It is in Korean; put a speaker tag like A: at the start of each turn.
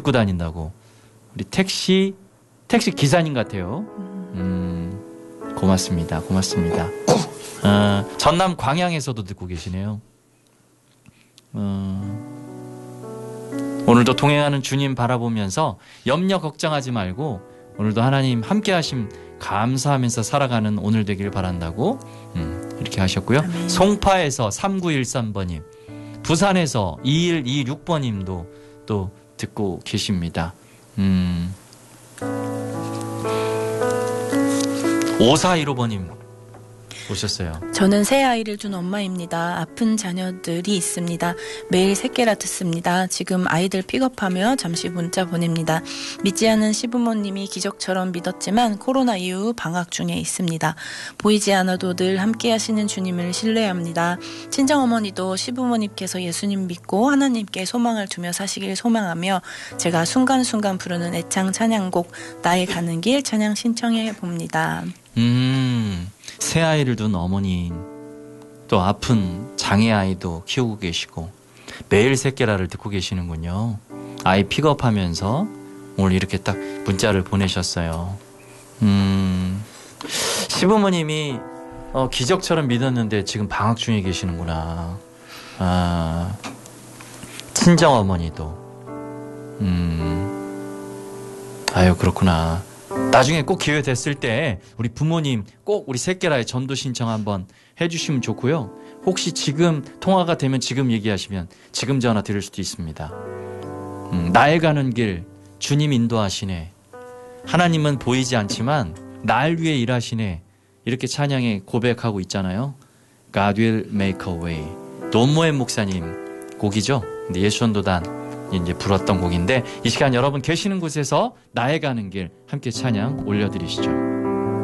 A: 듣고 다닌다고. 우리 택시 기사님 같아요. 고맙습니다. 고맙습니다. 전남 광양에서도 듣고 계시네요. 오늘도 동행하는 주님 바라보면서 염려 걱정하지 말고 오늘도 하나님 함께 하심 감사하면서 살아가는 오늘 되길 바란다고 이렇게 하셨고요.
B: 아멘.
A: 송파에서 3913번님, 부산에서 2126번님도 또 듣고 계십니다. 5415번님 오셨어요.
B: 저는 새 아이를 둔 엄마입니다. 아픈 자녀들이 있습니다. 매일 새끼라 듣습니다. 지금 아이들 픽업하며 잠시 문자 보냅니다. 믿지 않은 시부모님이 기적처럼 믿었지만 코로나 이후 방학 중에 있습니다. 보이지 않아도 늘 함께 하시는 주님을 신뢰합니다. 친정어머니도 시부모님께서 예수님 믿고 하나님께 소망을 두며 사시길 소망하며 제가 순간순간 부르는 애창 찬양곡 나의 가는 길 찬양 신청해 봅니다.
A: 새 아이를 둔 어머니, 또 아픈 장애 아이도 키우고 계시고 매일 새끼라를 듣고 계시는군요. 아이 픽업하면서 오늘 이렇게 딱 문자를 보내셨어요. 시부모님이 기적처럼 믿었는데 지금 방학 중에 계시는구나. 친정 어머니도 아유 그렇구나. 나중에 꼭 기회 됐을 때 우리 부모님 꼭 우리 새끼라의 전도 신청 한번 해주시면 좋고요. 혹시 지금 통화가 되면 지금 얘기하시면 지금 전화 드릴 수도 있습니다. 나의 가는 길 주님 인도하시네. 하나님은 보이지 않지만 날 위해 일하시네. 이렇게 찬양에 고백하고 있잖아요. God will make a way. 노모의 목사님 곡이죠. 근데 예수전도단 이제 불었던 곡인데 이 시간 여러분 계시는 곳에서 나의 가는 길 함께 찬양 올려드리시죠.